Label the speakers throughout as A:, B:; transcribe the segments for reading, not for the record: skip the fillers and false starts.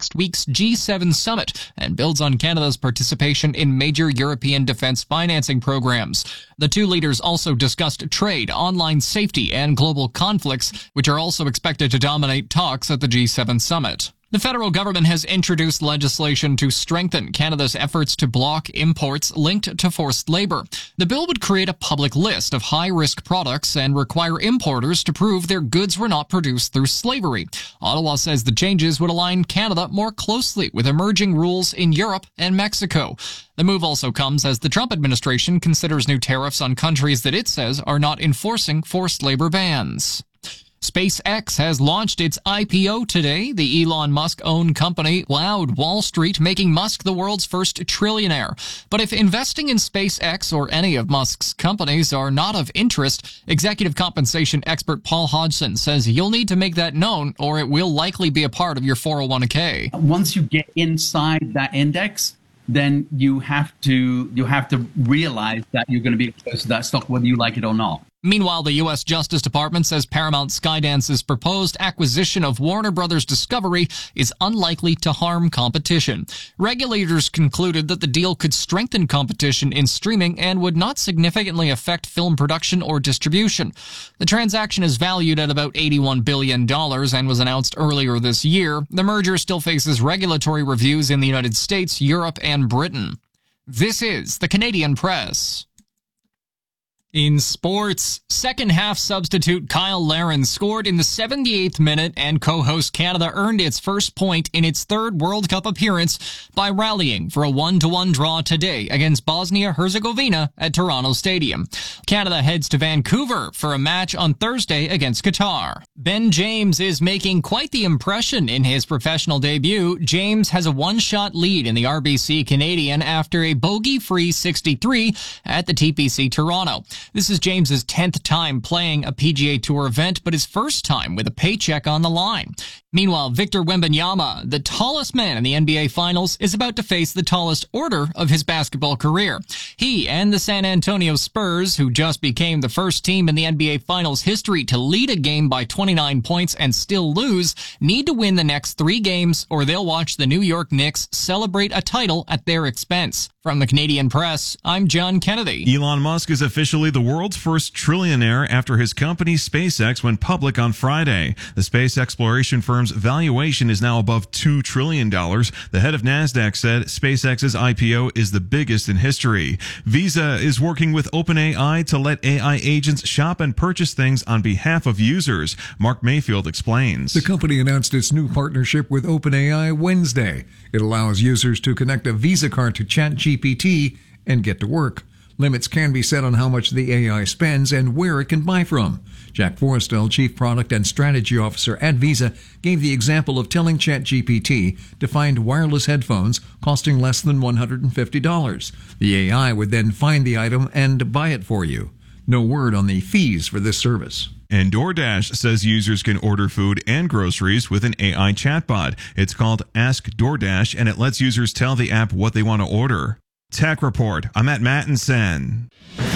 A: next week's G7 summit and builds on Canada's participation in major European defense financing programs. The two leaders also discussed trade, online safety, and global conflicts, which are also expected to dominate talks at the G7 summit. The federal government has introduced legislation to strengthen Canada's efforts to block imports linked to forced labor. The bill would create a public list of high-risk products and require importers to prove their goods were not produced through slavery. Ottawa says the changes would align Canada more closely with emerging rules in Europe and Mexico. The move also comes as the Trump administration considers new tariffs on countries that it says are not enforcing forced labor bans. SpaceX has launched its IPO today. The Elon Musk-owned company wowed Wall Street, making Musk the world's first trillionaire. But if investing in SpaceX or any of Musk's companies are not of interest, executive compensation expert Paul Hodgson says you'll need to make that known or it will likely be a part of your 401k.
B: Once you get inside that index, then you have to realize that you're going to be exposed to that stock whether you like it or not.
A: Meanwhile, the U.S. Justice Department says Paramount Skydance's proposed acquisition of Warner Brothers Discovery is unlikely to harm competition. Regulators concluded that the deal could strengthen competition in streaming and would not significantly affect film production or distribution. The transaction is valued at about $81 billion and was announced earlier this year. The merger still faces regulatory reviews in the United States, Europe, and Britain. This is the Canadian Press. In sports, second-half substitute Kyle Larin scored in the 78th minute, and co-host Canada earned its first point in its third World Cup appearance by rallying for a 1-1 draw today against Bosnia-Herzegovina at Toronto Stadium. Canada heads to Vancouver for a match on Thursday against Qatar. Ben James is making quite the impression in his professional debut. James has a one-shot lead in the RBC Canadian after a bogey-free 63 at the TPC Toronto. This is James's 10th time playing a PGA Tour event, but his first time with a paycheck on the line. Meanwhile, Victor Wembanyama, the tallest man in the NBA Finals, is about to face the tallest order of his basketball career. He and the San Antonio Spurs, who just became the first team in the NBA Finals history to lead a game by 29 points and still lose, need to win the next 3 games or they'll watch the New York Knicks celebrate a title at their expense. From the Canadian Press, I'm John Kennedy.
C: Elon Musk is officially the world's first trillionaire after his company SpaceX went public on Friday. The space exploration firm's valuation is now above $2 trillion. The head of NASDAQ said SpaceX's IPO is the biggest in history. Visa is working with OpenAI to let AI agents shop and purchase things on behalf of users. Mark Mayfield explains.
D: The company announced its new partnership with OpenAI Wednesday. It allows users to connect a Visa card to ChatGPT and get to work. Limits can be set on how much the AI spends and where it can buy from. Jack Forrestal, Chief Product and Strategy Officer at Visa, gave the example of telling ChatGPT to find wireless headphones costing less than $150. The AI would then find the item and buy it for you. No word on the fees for this service.
C: And DoorDash says users can order food and groceries with an AI chatbot. It's called Ask DoorDash, and it lets users tell the app what they want to order. Tech Report. I'm at Mattinson.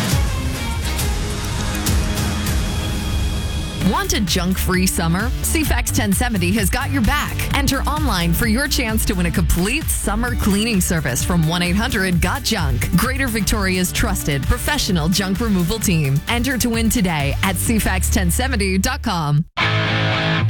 E: Want a junk-free summer? CFAX 1070 has got your back. Enter online for your chance to win a complete summer cleaning service from 1-800-GOT-JUNK. Greater Victoria's trusted professional junk removal team. Enter to win today at CFAX1070.com.